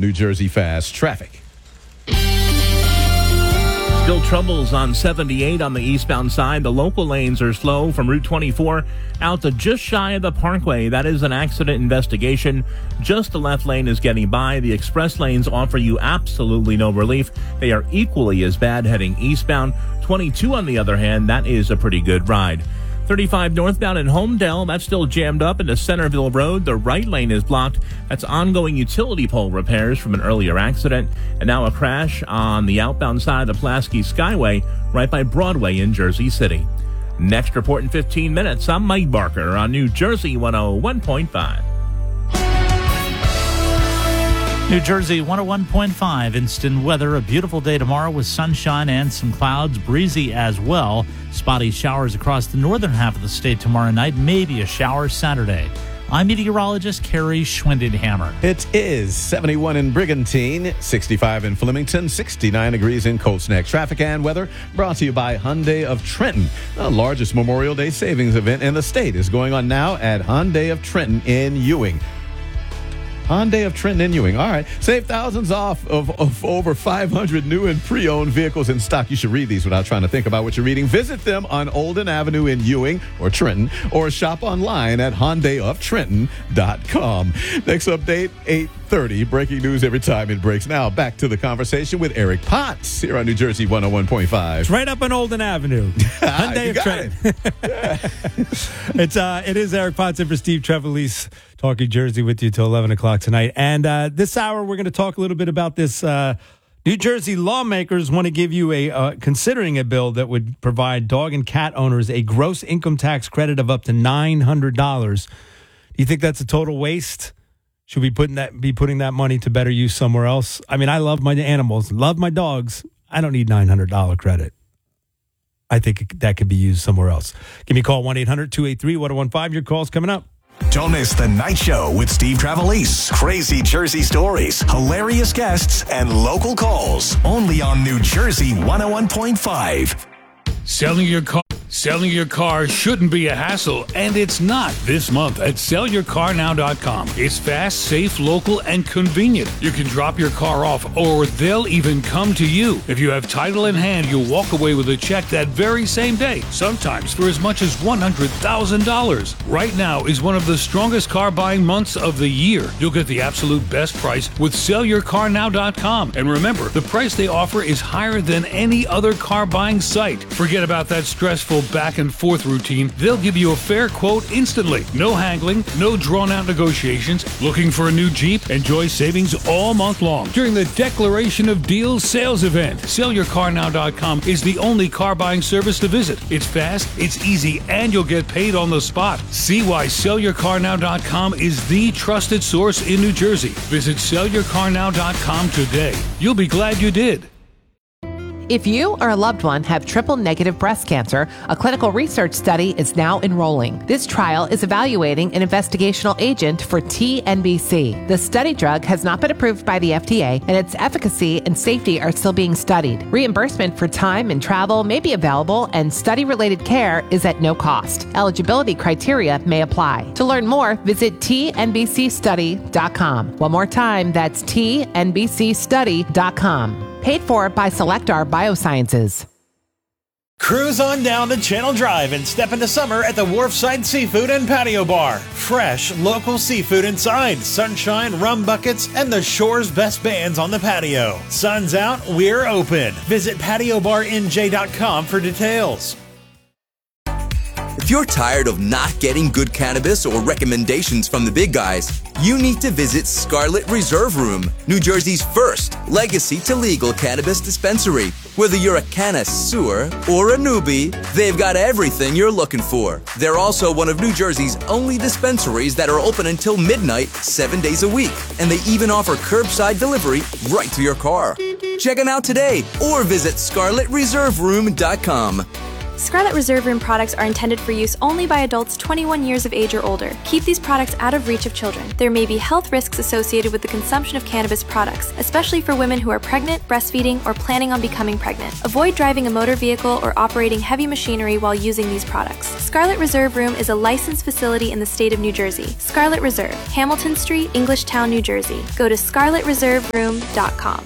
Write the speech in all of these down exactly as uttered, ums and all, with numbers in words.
New Jersey Fast traffic. Still troubles on seventy-eight on the eastbound side. The local lanes are slow from Route twenty-four out to just shy of the Parkway. That is an accident investigation. Just the left lane is getting by. The express lanes offer you absolutely no relief. They are equally as bad heading eastbound. twenty-two, on the other hand, that is a pretty good ride. thirty-five northbound in Homedale, that's still jammed up into Centerville Road. The right lane is blocked. That's ongoing utility pole repairs from an earlier accident. And now a crash on the outbound side of the Pulaski Skyway right by Broadway in Jersey City. Next report in fifteen minutes. I'm Mike Barker on New Jersey one oh one point five. New Jersey one oh one point five. Instant weather. A beautiful day tomorrow with sunshine and some clouds. Breezy as well. Spotty showers across the northern half of the state tomorrow night. Maybe a shower Saturday. I'm meteorologist Carrie Schwindenhammer. It is seventy-one in Brigantine, sixty-five in Flemington, sixty-nine degrees in Colts Neck. Traffic and weather brought to you by Hyundai of Trenton. The largest Memorial Day savings event in the state is going on now at Hyundai of Trenton in Ewing. Hyundai of Trenton and Ewing. All right. Save thousands off of, of over five hundred new and pre-owned vehicles in stock. You should read these without trying to think about what you're reading. Visit them on Olden Avenue in Ewing or Trenton, or shop online at Hyundai of Trenton dot com. Next update, eight thirty. Breaking news every time it breaks. Now back to the conversation with Eric Potts here on New Jersey one oh one point five. It's right up on Olden Avenue. Hyundai of Trenton. It. it's, uh, it is Eric Potts in for Steve Trevelise. Talking Jersey with you till eleven o'clock tonight. And uh, this hour, we're going to talk a little bit about this. Uh, New Jersey lawmakers want to give you a, uh, considering a bill that would provide dog and cat owners a gross income tax credit of up to nine hundred dollars. Do you think that's a total waste? Should we putting that, be putting that money to better use somewhere else? I mean, I love my animals, love my dogs. I don't need nine hundred dollars credit. I think that could be used somewhere else. Give me a call, one eight hundred two eight three one oh one five. Your call's coming up. Don't miss The Night Show with Steve Trevelise. Crazy Jersey stories, hilarious guests, and local calls. Only on New Jersey one oh one point five. Selling your car Selling your car shouldn't be a hassle, and it's not this month at sell your car now dot com. It's fast, safe, local, and convenient. You can drop your car off, or they'll even come to you. If you have title in hand, you'll walk away with a check that very same day, sometimes for as much as one hundred thousand dollars. Right now is one of the strongest car buying months of the year. You'll get the absolute best price with sell your car now dot com. And remember, the price they offer is higher than any other car buying site. Forget about that stressful back and forth routine. They'll give you a fair quote instantly. No haggling, no drawn out negotiations. Looking for a new Jeep? Enjoy savings all month long during the Declaration of Deals sales event. sell your car now dot com is the only car buying service to visit. It's fast, it's easy, and you'll get paid on the spot. See why sell your car now dot com is the trusted source in New Jersey. Visit sell your car now dot com today. You'll be glad you did. If you or a loved one have triple-negative breast cancer, a clinical research study is now enrolling. This trial is evaluating an investigational agent for T N B C. The study drug has not been approved by the F D A, and its efficacy and safety are still being studied. Reimbursement for time and travel may be available, and study-related care is at no cost. Eligibility criteria may apply. To learn more, visit T N B C study dot com. One more time, that's T N B C study dot com. Paid for by Selectar Biosciences. Cruise on down to Channel Drive and step into summer at the Wharfside Seafood and Patio Bar. Fresh, local seafood inside, sunshine, rum buckets, and the shore's best bands on the patio. Sun's out, we're open. Visit patio bar n j dot com for details. If you're tired of not getting good cannabis or recommendations from the big guys, you need to visit Scarlet Reserve Room, New Jersey's first legacy to legal cannabis dispensary. Whether you're a connoisseur or a newbie, they've got everything you're looking for. They're also one of New Jersey's only dispensaries that are open until midnight, seven days a week. And they even offer curbside delivery right to your car. Check them out today or visit scarlet reserve room dot com. Scarlet Reserve Room products are intended for use only by adults twenty-one years of age or older. Keep these products out of reach of children. There may be health risks associated with the consumption of cannabis products, especially for women who are pregnant, breastfeeding, or planning on becoming pregnant. Avoid driving a motor vehicle or operating heavy machinery while using these products. Scarlet Reserve Room is a licensed facility in the state of New Jersey. Scarlet Reserve, Hamilton Street, Englishtown, New Jersey. Go to scarlet reserve room dot com.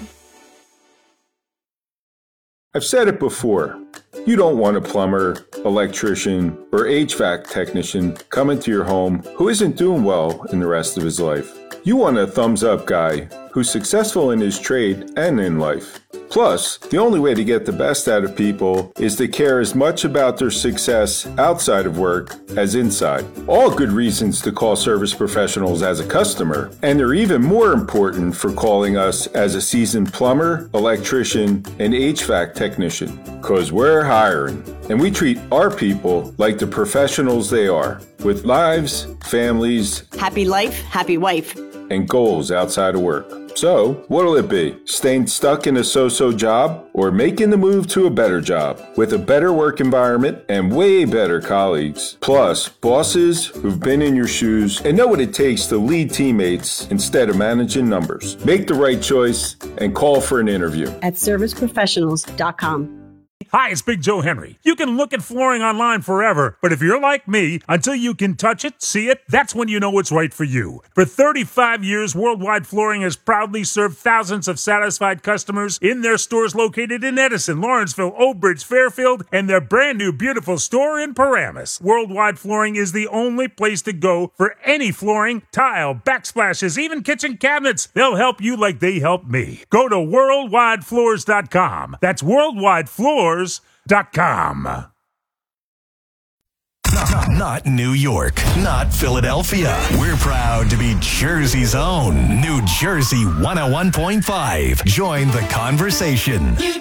I've said it before. You don't want a plumber, electrician, or H V A C technician coming to your home who isn't doing well in the rest of his life. You want a thumbs-up guy who's successful in his trade and in life. Plus, the only way to get the best out of people is to care as much about their success outside of work as inside. All good reasons to call Service Professionals as a customer, and they're even more important for calling us as a seasoned plumber, electrician, and H V A C technician. Because we're hiring, and we treat our people like the professionals they are, with lives, families, happy life, happy wife, and goals outside of work. So, what'll it be? Staying stuck in a so-so job or making the move to a better job with a better work environment and way better colleagues? Plus, bosses who've been in your shoes and know what it takes to lead teammates instead of managing numbers. Make the right choice and call for an interview at service professionals dot com. Hi, it's Big Joe Henry. You can look at flooring online forever, but if you're like me, until you can touch it, see it, that's when you know it's right for you. For thirty-five years, Worldwide Flooring has proudly served thousands of satisfied customers in their stores located in Edison, Lawrenceville, Old Bridge, Fairfield, and their brand new beautiful store in Paramus. Worldwide Flooring is the only place to go for any flooring, tile, backsplashes, even kitchen cabinets. They'll help you like they helped me. Go to worldwide floors dot com. That's worldwide floors dot com. Not, not New York, not Philadelphia. We're proud to be Jersey's own New Jersey one oh one point five. Join the conversation.